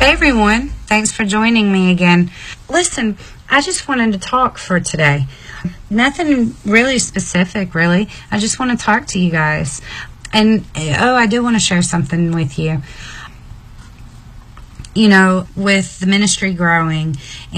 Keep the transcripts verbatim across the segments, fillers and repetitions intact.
Hey everyone, thanks for joining me again. Listen, I just wanted to talk for today. Nothing really specific, really. I just want to talk to you guys. And, oh, I do want to share something with you. You know, with the ministry growing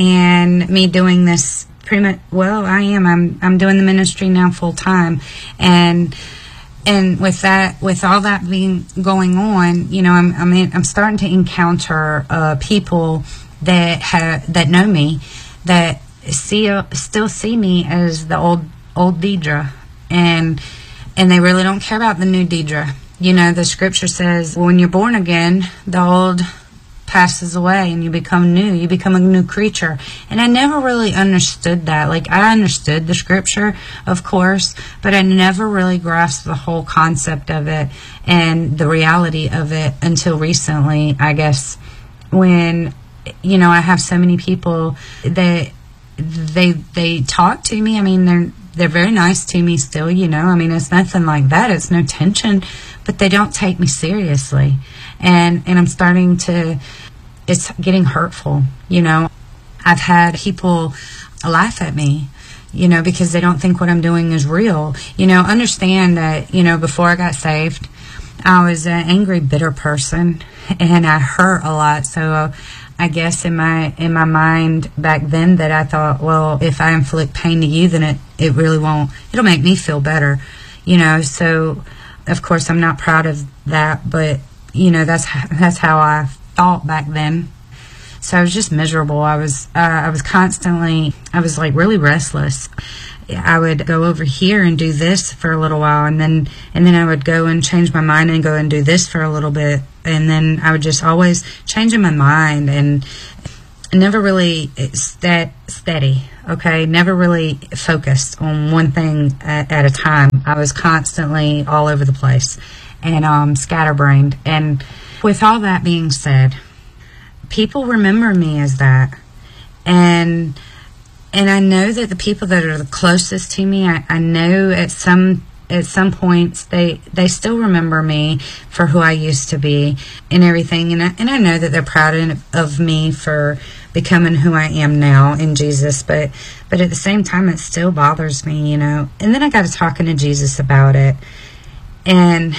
and me doing this pretty much, well, I am. I'm I'm doing the ministry now full time. And and with that, with all that being going on, you know, I'm I'm, in, I'm starting to encounter uh, people that have that know me, that see uh, still see me as the old old Deidre, and and they really don't care about the new Deidre. You know, the scripture says, when you're born again, the old passes away and you become new. You become a new creature. And I never really understood that. Like, I understood the scripture, of course, but I never really grasped the whole concept of it and the reality of it until recently, I guess, when, you know, I have so many people that they they talk to me. I mean, they're they're very nice to me still, you know. I mean, it's nothing like that. It's no tension, but they don't take me seriously. And and I'm starting to, it's getting hurtful, you know. I've had people laugh at me, you know, because they don't think what I'm doing is real. You know, understand that, you know, before I got saved, I was an angry, bitter person, and I hurt a lot. So uh, I guess in my in my mind back then that I thought, well, if I inflict pain to you, then it, it really won't, it'll make me feel better, you know. So, of course, I'm not proud of that, but you know, that's that's how I thought back then. So I was just miserable. I was uh, I was constantly, I was like really restless. I would go over here and do this for a little while, and then and then I would go and change my mind and go and do this for a little bit, and then I would just always changing my mind and never really that steady. Okay, never really focused on one thing at, at a time. I was constantly all over the place and um, scatterbrained. And with all that being said, people remember me as that. And and I know that the people that are the closest to me, I, I know at some at some points they they still remember me for who I used to be and everything. And I, and I know that they're proud of, of me for becoming who I am now in Jesus. But but at the same time, it still bothers me, you know. And then I got to talking to Jesus about it. And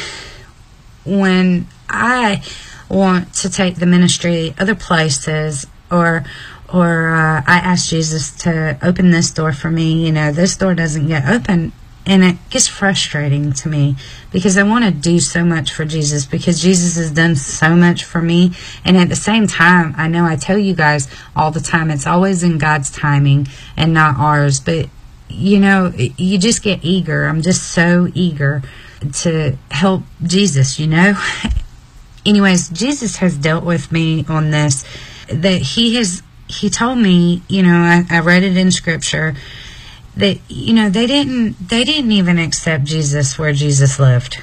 when I want to take the ministry other places, or or uh, I ask Jesus to open this door for me, you know, this door doesn't get open, and it gets frustrating to me because I want to do so much for Jesus, because Jesus has done so much for me. And at the same time, I know I tell you guys all the time, it's always in God's timing and not ours, but you know, you just get eager. I'm just so eager to help Jesus, you know. Anyways, Jesus has dealt with me on this, that he has, he told me, you know, I, I read it in scripture, that, you know, they didn't, they didn't even accept Jesus where Jesus lived.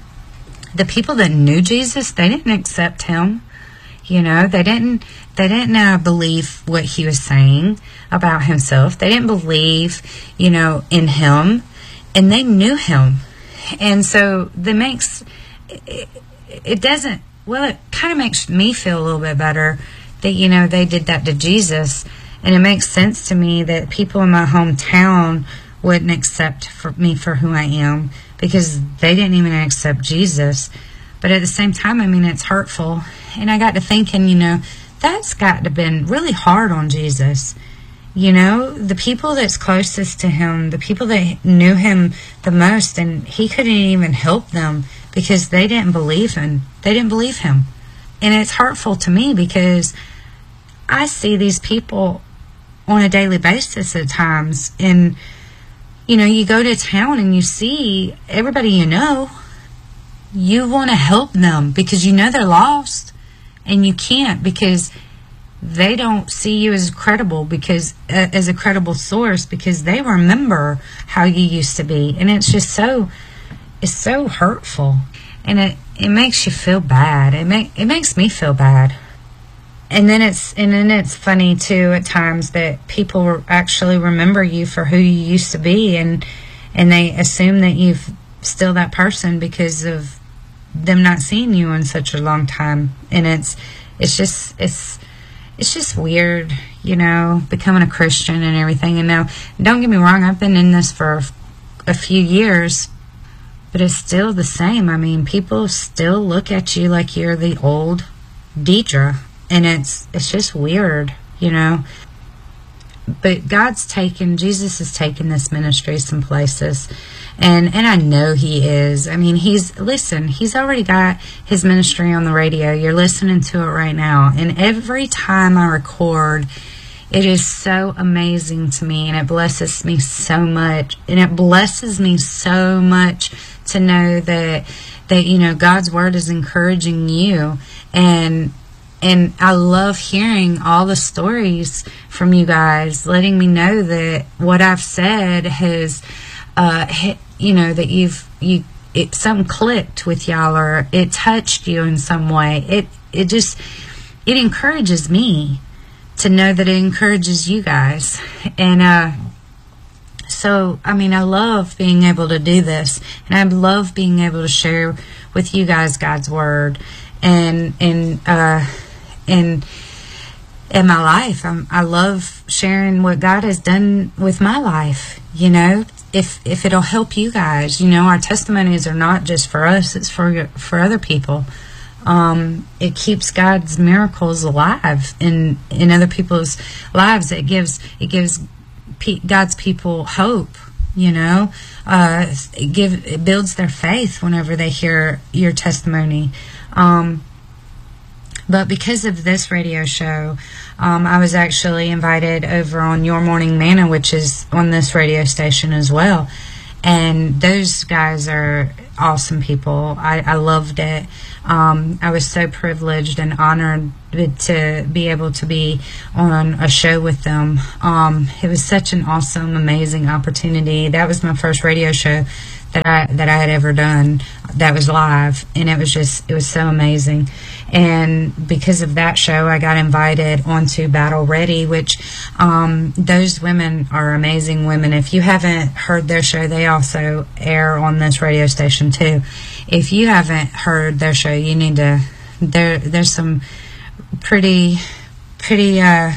The people that knew Jesus, they didn't accept him. You know, they didn't, they didn't uh, believe what he was saying about himself. They didn't believe, you know, in him, and they knew him. And so that makes, it, it doesn't, well, it kind of makes me feel a little bit better that, you know, they did that to Jesus. And it makes sense to me that people in my hometown wouldn't accept for me for who I am, because they didn't even accept Jesus. But at the same time, I mean, it's hurtful. And I got to thinking, you know, that's got to have been really hard on Jesus. You know, the people that's closest to him, the people that knew him the most, and he couldn't even help them because they didn't believe him. They didn't believe him. And it's hurtful to me because I see these people on a daily basis at times. And, you know, you go to town and you see everybody you know. You want to help them because you know they're lost, and you can't because they don't see you as credible, because uh, as a credible source, because they remember how you used to be. And it's just so, it's so hurtful, and it it makes you feel bad. It make it makes me feel bad. And then it's and then it's funny too at times that people actually remember you for who you used to be, and and they assume that you've still that person because of them not seeing you in such a long time. And it's it's just it's it's just weird, you know, becoming a Christian and everything. And now, don't get me wrong, I've been in this for a few years, but it's still the same. I mean, people still look at you like you're the old Deidre, and it's it's just weird, you know. But God's taken, Jesus has taken this ministry some places, and and I know He is. I mean, He's, listen, He's already got His ministry on the radio. You're listening to it right now, and every time I record, it is so amazing to me, and it blesses me so much, and it blesses me so much to know that, that you know, God's Word is encouraging you, and And I love hearing all the stories from you guys, letting me know that what I've said has, uh, hit, you know, that you've, you, it, something clicked with y'all, or it touched you in some way. It, it just, it encourages me to know that it encourages you guys. And, uh, so, I mean, I love being able to do this, and I love being able to share with you guys God's Word, and, and, uh, in in my life. I'm, I love sharing what God has done with my life, you know, if if it'll help you guys. You know, our testimonies are not just for us, it's for for other people. Um, it keeps God's miracles alive in in other people's lives. It gives it gives pe- God's people hope, you know. Uh, it give it builds their faith whenever they hear your testimony. Um But because of this radio show, um, I was actually invited over on Your Morning Manna, which is on this radio station as well. And those guys are awesome people. I, I loved it. Um, I was so privileged and honored to be able to be on a show with them. Um, it was such an awesome, amazing opportunity. That was my first radio show that I that I had ever done that was live, and it was just it was so amazing. And because of that show, I got invited onto Battle Ready, which um, those women are amazing women. If you haven't heard their show, they also air on this radio station too. If you haven't heard their show, you need to. There there's some pretty pretty uh,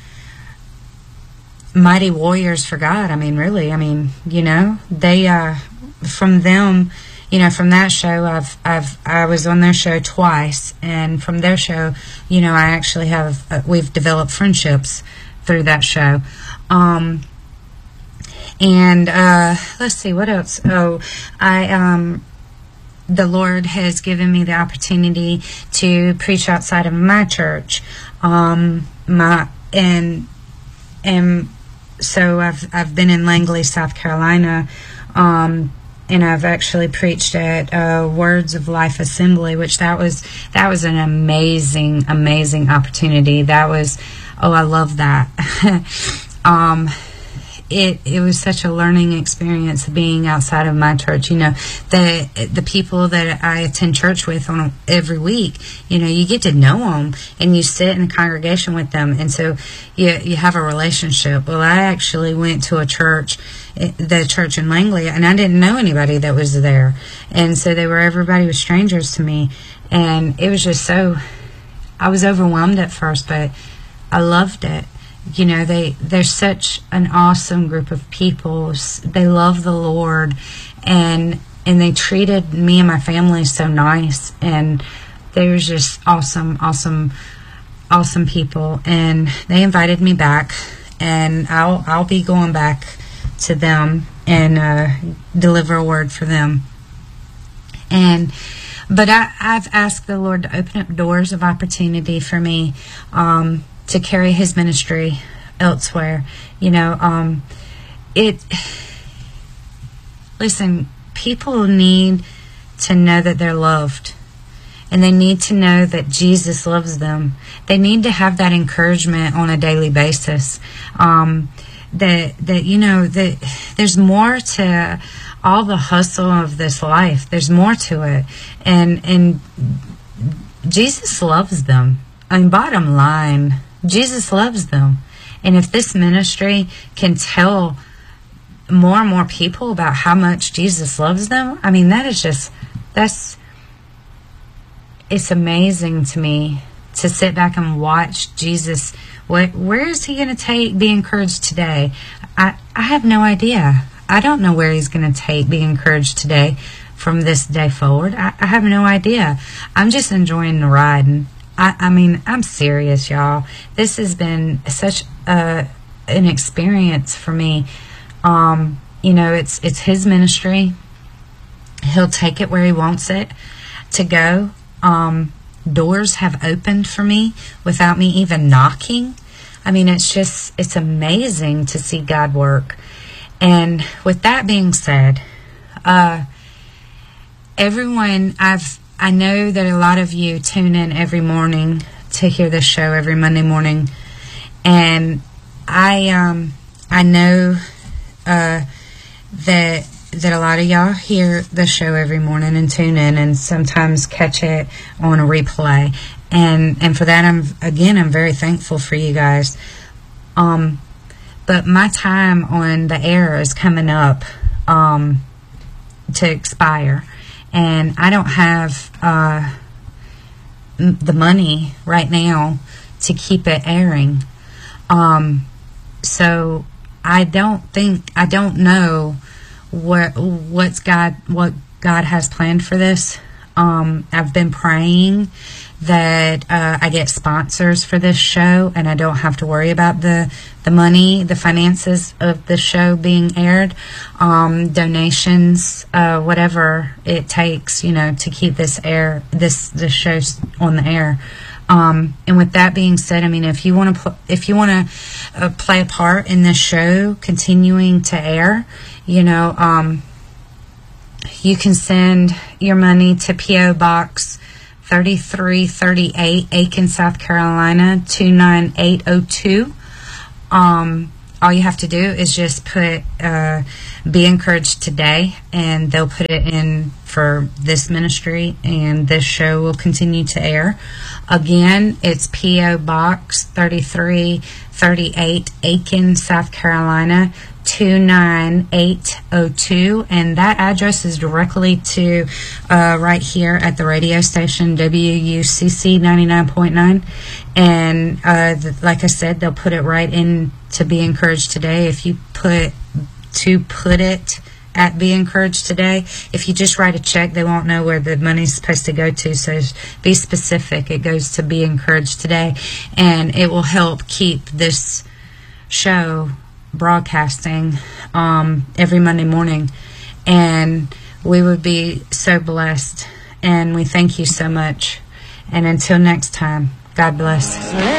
mighty warriors for God. I mean, really. I mean, you know, they. Uh, from them, you know, from that show, I've, I've, I was on their show twice, and from their show, you know, I actually have, uh, we've developed friendships through that show. Um, and, uh, let's see, what else? Oh, I, um, the Lord has given me the opportunity to preach outside of my church. Um, my, and, and so I've, I've been in Langley, South Carolina, um, and I've actually preached at uh, Words of Life Assembly, which that was that was an amazing, amazing opportunity. That was, oh, I love that. um, it it was such a learning experience being outside of my church. You know, the the people that I attend church with on a, every week. You know, you get to know them, and you sit in a congregation with them, and so you you have a relationship. Well, I actually went to a church. The church in Langley, and I didn't know anybody that was there, and so they were everybody was strangers to me, and it was just so I was overwhelmed at first, but I loved it. You know, they they're such an awesome group of people. They love the Lord, and and they treated me and my family so nice, and they were just awesome, awesome, awesome people. And they invited me back, and I'll I'll be going back to them and uh, deliver a word for them. And but I, I've asked the Lord to open up doors of opportunity for me um, to carry His ministry elsewhere. You know, um, it. Listen, people need to know that they're loved, and they need to know that Jesus loves them. They need to have that encouragement on a daily basis. Um, that that you know that there's more to all the hustle of this life. There's more to it, and and Jesus loves them. I mean, bottom line, Jesus loves them. And if this ministry can tell more and more people about how much Jesus loves them, I mean, that is just that's it's amazing to me to sit back and watch Jesus. What, where is he going to take Be Encouraged today? I, I have no idea. I don't know where he's going to take Be Encouraged today from this day forward. I, I have no idea. I'm just enjoying the ride. And I, I mean, I'm serious, y'all. This has been such a, an experience for me. Um, you know, it's it's his ministry. He'll take it where he wants it to go. Um, doors have opened for me without me even knocking. I mean, it's just, it's amazing to see God work. And with that being said, uh, everyone, I've, I know that a lot of you tune in every morning to hear this show every Monday morning. And I, um, I know, uh, that that a lot of y'all hear the show every morning and tune in and sometimes catch it on a replay. And and for that, I'm again, I'm very thankful for you guys. Um, but my time on the air is coming up um, to expire. And I don't have uh, the money right now to keep it airing. Um, so I don't think, I don't know what what's God what God has planned for this. Um, I've been praying that uh, I get sponsors for this show, and I don't have to worry about the the money, the finances of the show being aired, um, donations, uh, whatever it takes, you know, to keep this air this this show on the air. Um, and with that being said, I mean, if you want to pl- if you want to uh, play a part in this show continuing to air, you know, um, you can send your money to P O Box thirty-three thirty-eight, Aiken, South Carolina two nine eight oh two. Um, all you have to do is just put uh, Be Encouraged Today, and they'll put it in for this ministry, and this show will continue to air. Again, it's P O Box thirty-three thirty-eight, Aiken, South Carolina two nine eight oh two, and that address is directly to uh, right here at the radio station W U C C ninety-nine point nine. And uh, the, like I said, they'll put it right in to Be Encouraged Today. If you put to put it at Be Encouraged Today, if you just write a check, they won't know where the money's supposed to go to. So be specific. It goes to Be Encouraged Today, and it will help keep this show broadcasting um, every Monday morning. And we would be so blessed. And we thank you so much. And until next time, God bless.